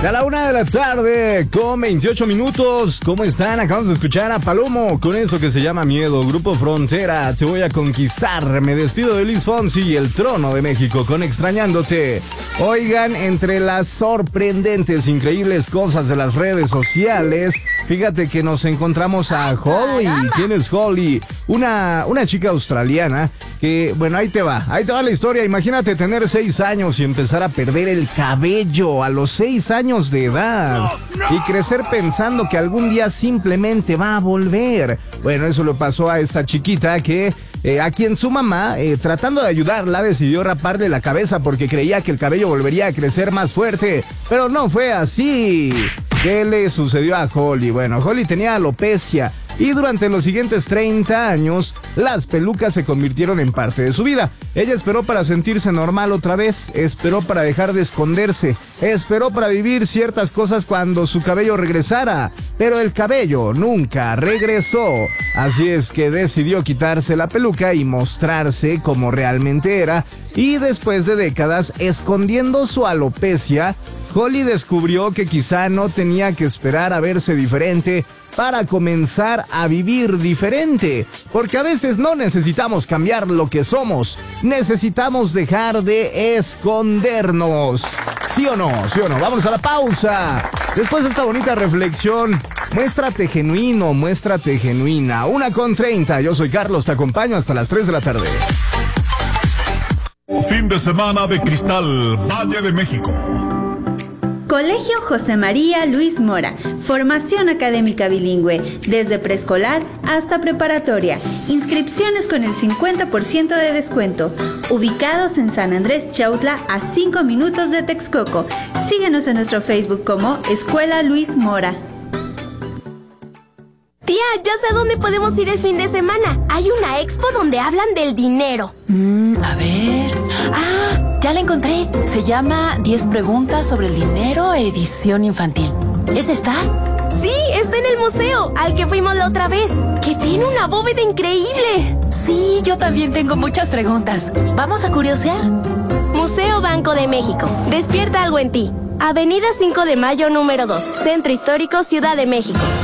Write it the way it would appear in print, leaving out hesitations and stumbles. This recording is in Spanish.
A la 1:00 con 28 minutos. ¿Cómo están? Acabamos de escuchar a Palomo con esto que se llama Miedo. Grupo Frontera, Te voy a conquistar. Me despido de Luis Fonsi y el Trono de México con Extrañándote. Oigan, entre las sorprendentes, increíbles cosas de las redes sociales, fíjate que nos encontramos a Holly. ¿Quién es Holly? Una chica australiana que, bueno, ahí te va la historia. Imagínate tener 6 años y empezar a perder el cabello a los 6 años de edad y crecer pensando que algún día simplemente va a volver. Bueno, eso le pasó a esta chiquita que a quien su mamá, tratando de ayudarla, decidió raparle la cabeza porque creía que el cabello volvería a crecer más fuerte, pero no fue así. ¿Qué le sucedió a Holly? Bueno, Holly tenía alopecia y durante los siguientes 30 años las pelucas se convirtieron en parte de su vida. Ella esperó para sentirse normal otra vez, esperó para dejar de esconderse, esperó para vivir ciertas cosas cuando su cabello regresara, pero el cabello nunca regresó. Así es que decidió quitarse la peluca y mostrarse como realmente era, y después de décadas escondiendo su alopecia, Holly descubrió que quizá no tenía que esperar a verse diferente para comenzar a vivir diferente, porque a veces no necesitamos cambiar lo que somos, necesitamos dejar de escondernos. ¿Sí o no? ¿Sí o no? Vamos a la pausa. Después de esta bonita reflexión, muéstrate genuino, muéstrate genuina. 1:30, yo soy Carlos, te acompaño hasta las 3 de la tarde. Fin de semana de Cristal, Valle de México. Colegio José María Luis Mora, formación académica bilingüe, desde preescolar hasta preparatoria, inscripciones con el 50% de descuento, ubicados en San Andrés Chautla a 5 minutos de Texcoco. Síguenos en nuestro Facebook como Escuela Luis Mora. Tía, ya sé a dónde podemos ir el fin de semana. Hay una expo donde hablan del dinero. A ver... ya la encontré. Se llama 10 preguntas sobre el dinero, edición infantil. ¿Es esta? Sí, está en el museo, al que fuimos la otra vez, que tiene una bóveda increíble. Sí, yo también tengo muchas preguntas. ¿Vamos a curiosear? Museo Banco de México. Despierta algo en ti. Avenida 5 de Mayo, número 2, Centro Histórico, Ciudad de México.